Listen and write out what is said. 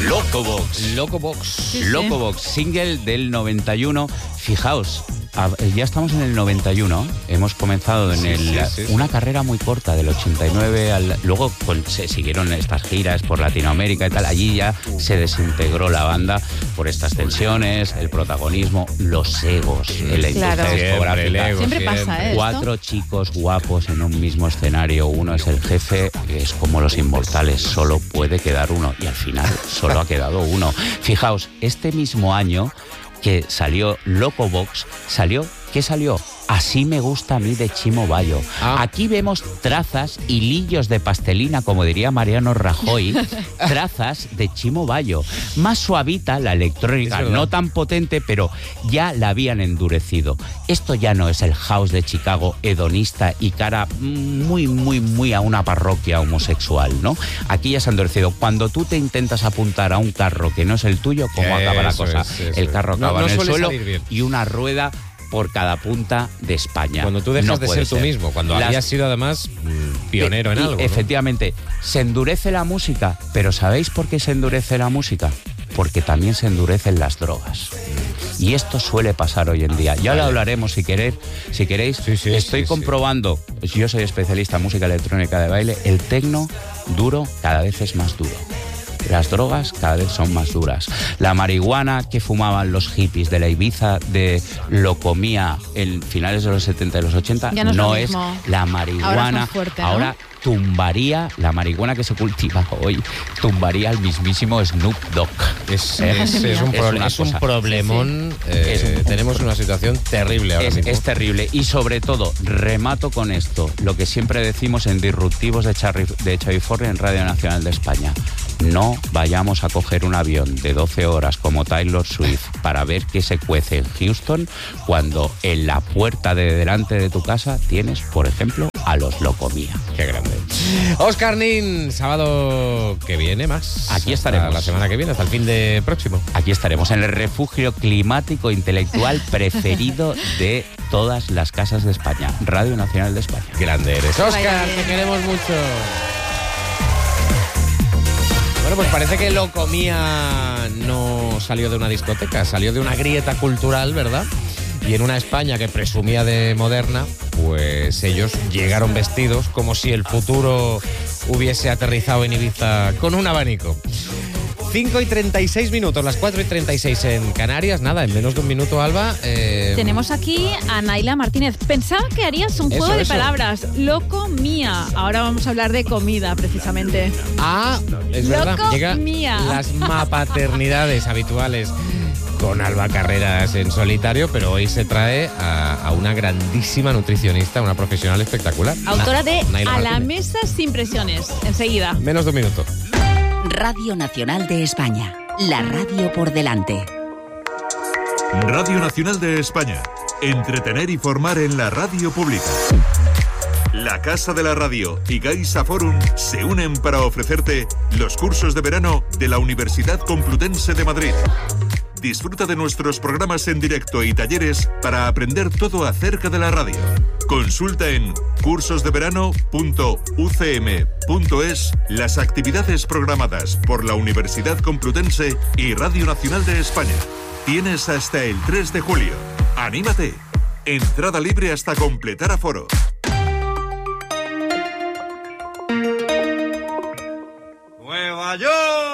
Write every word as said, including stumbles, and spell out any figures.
Locobox. Locobox. Sí, sí. Locobox, single del noventa y uno. Fijaos, ya estamos en el noventa y uno. Hemos comenzado en sí, el, sí, sí, una sí. carrera muy corta del ochenta y nueve al... Luego con, se siguieron estas giras por Latinoamérica y tal. Allí ya se desintegró la banda por estas tensiones, el protagonismo, los egos en la claro. industria discográfica. El ego, siempre, siempre pasa, ¿eh? Cuatro ¿esto? chicos guapos en un mismo escenario. Uno es el jefe, que es como los inmortales, solo puede quedar uno. Y al final solo ha quedado uno. Fijaos, este mismo año que salió Locobox, salió, ¿qué salió? Así me gusta a mí de Chimo Bayo. Ah. Aquí vemos trazas, hilillos de pastelina, como diría Mariano Rajoy, trazas de Chimo Bayo. Más suavita la electrónica, no tan potente, pero ya la habían endurecido. Esto ya no es el house de Chicago hedonista y cara muy, muy, muy a una parroquia homosexual, ¿no? Aquí ya se ha endurecido. Cuando tú te intentas apuntar a un carro que no es el tuyo, ¿cómo acaba la cosa? Es, eso el carro acaba no, no en el suelo y una rueda por cada punta de España. Cuando tú dejas no de ser, ser tú mismo, cuando Las... habías sido además pionero en y, algo. ¿no? Efectivamente, se endurece la música, pero ¿sabéis por qué se endurece la música? Porque también se endurecen las drogas. Y esto suele pasar hoy en día. Ya vale. lo hablaremos si queréis. Si queréis, sí, sí, estoy sí, comprobando, sí. yo soy especialista en música electrónica de baile, el tecno duro cada vez es más duro. Las drogas cada vez son más duras. La marihuana que fumaban los hippies de la Ibiza de Locomía en finales de los setenta y los ochenta no es, no es la marihuana. Ahora, es fuerte, ¿no? Ahora tumbaría, la marihuana que se cultiva hoy, tumbaría al mismísimo Snoop Dogg. Es, es, es, un, pro, es un problemón. Sí, sí. Eh, es un, tenemos una situación terrible ahora es, mismo. Es terrible. Y sobre todo, remato con esto, lo que siempre decimos en Disruptivos de, Charri, de Chaviforria en Radio Nacional de España. No vayamos a coger un avión de doce horas como Taylor Swift para ver qué se cuece en Houston cuando en la puerta de delante de tu casa tienes, por ejemplo, a los Locomía. Qué grande. Óscar Nin, sábado que viene más. Aquí estaremos. Hasta la semana que viene, hasta el fin de próximo. Aquí estaremos en el refugio climático intelectual preferido de todas las casas de España. Radio Nacional de España. Grande eres. Óscar, te queremos mucho. Bueno, pues parece que Locomía no salió de una discoteca, salió de una grieta cultural, ¿verdad? Y en una España que presumía de moderna, pues ellos llegaron vestidos como si el futuro hubiese aterrizado en Ibiza con un abanico. cinco y treinta y seis minutos, las cuatro y treinta y seis en Canarias. Nada, en menos de un minuto, Alba. Eh... Tenemos aquí a Naila Martínez. Pensaba que harías un juego eso, de eso. palabras. Locomía. Ahora vamos a hablar de comida, precisamente. Ah, es verdad. Llega Locomía. las mapaternidades habituales con Alba Carreras en solitario, pero hoy se trae a, a una grandísima nutricionista, una profesional espectacular. Autora de Naila A la Martínez. mesa sin presiones. Enseguida. Menos de un minuto. Radio Nacional de España. La radio por delante. Radio Nacional de España. Entretener y formar en la radio pública. La Casa de la Radio y Gaisa Forum se unen para ofrecerte los cursos de verano de la Universidad Complutense de Madrid. Disfruta de nuestros programas en directo y talleres para aprender todo acerca de la radio. Consulta en cursos de verano punto u c m punto es las actividades programadas por la Universidad Complutense y Radio Nacional de España. Tienes hasta el tres de julio. ¡Anímate! Entrada libre hasta completar aforo.